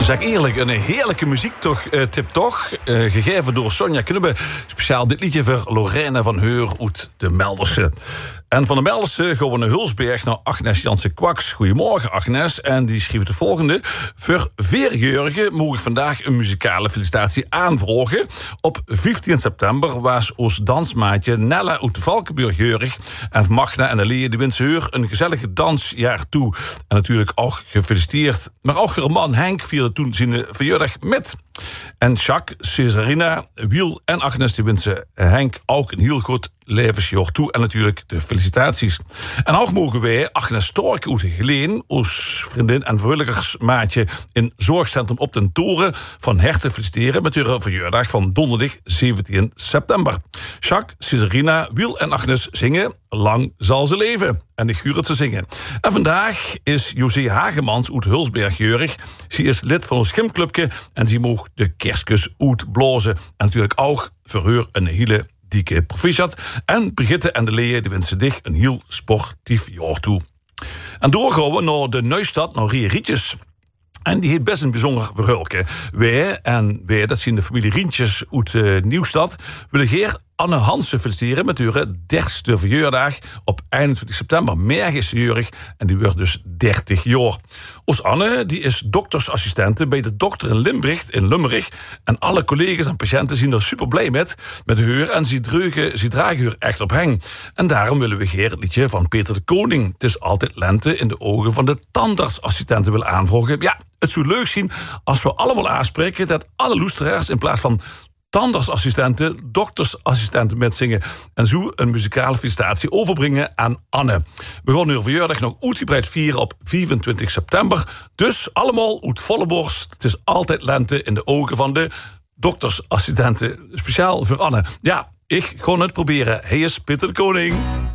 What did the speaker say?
Zeg eerlijk, een heerlijke muziektip toch? Gegeven door Sonja Knubbe. Speciaal dit liedje voor Lorena van Leur uit de Melderse. En van de Melderse gaan we naar Hulsberg, naar Agnes Jansen-Kwaks. Goedemorgen Agnes. En die schreef het volgende. Voor 4-jarigen mogen vandaag een muzikale felicitatie aanvragen. Op 15 september was ons dansmaatje Nella uit Valkenburg jeurig. En Magna en Alee die wensen haar een gezellige dansjaar toe. En natuurlijk ook gefeliciteerd. Maar ook haar man Henk vierde toen zijn verjaardag met. En Jacques, Cesarina, Wiel en Agnes die wensen Henk ook een heel goed levensjaar toe. En natuurlijk de felicitaties. En ook mogen wij Agnes Stork uit Geleen, ons vriendin en vrijwilligersmaatje in Zorgcentrum op den Toren, van harte feliciteren met haar verjaardag van donderdag 17 september. Jacques, Cesarina, Wiel en Agnes zingen Lang zal ze leven. En ik huur het te zingen. En vandaag is José Hagemans uit Hulsberg jeurig. Ze is lid van ons gymclubje en ze mag de kerstkus uitblazen. En natuurlijk ook voor haar een hele dikke proficiat. En Brigitte en de Lee die wensen dich een heel sportief jaar toe. En doorgaan we naar de Neustadt, naar Rie Rietjes. En die heeft best een bijzonder verhulken. Wij, dat zijn de familie Rientjes uit Nieuwstad, willen geer Anne Hansen feliciteren met haar 30ste verjaardag op 21 september. Morgen is ze jarig en die wordt dus 30 jaar. Ons Anne die is doktersassistente bij de dokter in Limburg. En alle collega's en patiënten zijn er super blij met haar. En ze dragen haar echt op hang. En daarom willen we geer het liedje van Peter de Koning. Het is altijd lente in de ogen van de tandartsassistenten willen aanvragen. Ja, het zou leuk zijn als we allemaal aanspreken dat alle luisteraars in plaats van tandartsassistenten, doktersassistenten metzingen en zo een muzikale felicitatie overbrengen aan Anne. We gaan uw verjaardag nog uitgebreid vieren op 25 september. Dus allemaal uit volle borst. Het is altijd lente in de ogen van de doktersassistenten. Speciaal voor Anne. Ja, ik ga het proberen. Hij is Peter de Koning.